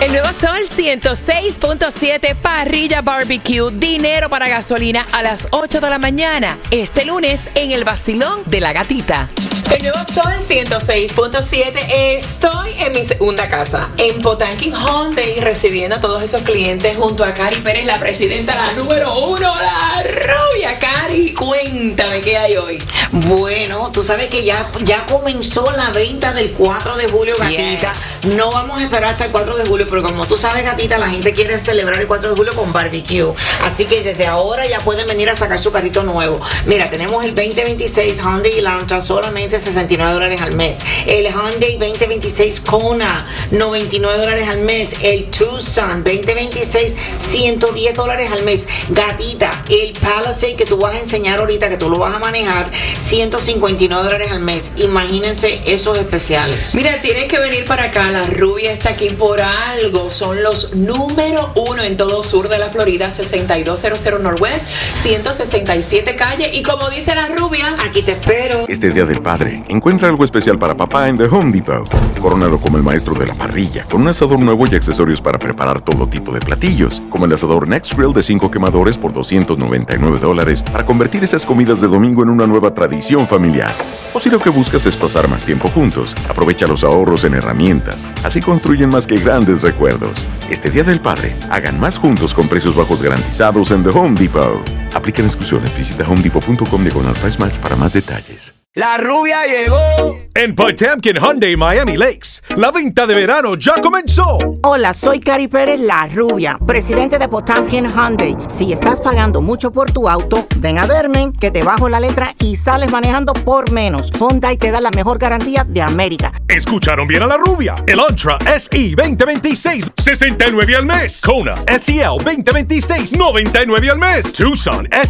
El nuevo Sol 106.7, parrilla barbecue, dinero para gasolina a las 8 de la mañana. Este lunes en el Vacilón de la Gatita. El nuevo Sol 106.7, estoy en mi segunda casa, en Potanking Hyundai, recibiendo a todos esos clientes junto a Cari Pérez, la presidenta, la número 1, la rubia. Cari, cuéntame qué hay hoy. Bueno, tú sabes que ya comenzó la venta del 4 de julio, gatita. Yes. No vamos a esperar hasta el 4 de julio, pero como tú sabes, gatita, la gente quiere celebrar el 4 de julio con barbecue. Así que desde ahora ya pueden venir a sacar su carrito nuevo. Mira, tenemos el 2026 Hyundai Elantra, solamente $69 al mes. El Hyundai 2026 Kona, $99 al mes. El Tucson 2026, $110 al mes. Gatita, el Palisade que tú vas a enseñar ahorita, que tú lo vas a manejar, $159 al mes. Imagínense esos especiales. Mira, tienes que venir para acá. La rubia está aquí por algo. Son los número 1 en todo sur de la Florida, 6200 Northwest, 167 calle. Y como dice la rubia, aquí te espero. Este Día del Padre, encuentra algo especial para papá en The Home Depot. Corónalo como el maestro de la parrilla, con un asador nuevo y accesorios para preparar todo tipo de platillos, como el asador Next Grill de 5 quemadores por $299 para convertir esas comidas de domingo en una nueva tradición familiar. O si lo que buscas es pasar más tiempo juntos, aprovecha los ahorros en herramientas. Así construyen más que grandes recuerdos. Este Día del Padre, hagan más juntos con precios bajos garantizados en The Home Depot. Aplican exclusiones. Visita homedepot.com/price match para más detalles. La rubia llegó. En Potemkin Hyundai Miami Lakes, la venta de verano ya comenzó. Hola, soy Cari Pérez, la rubia, presidente de Potemkin Hyundai. Si estás pagando mucho por tu auto, ven a verme, que te bajo la letra y sales manejando por menos. Hyundai te da la mejor garantía de América. Escucharon bien a la rubia. Elantra SE 2026, $69 al mes. Kona SEL 2026, $99 al mes. Tucson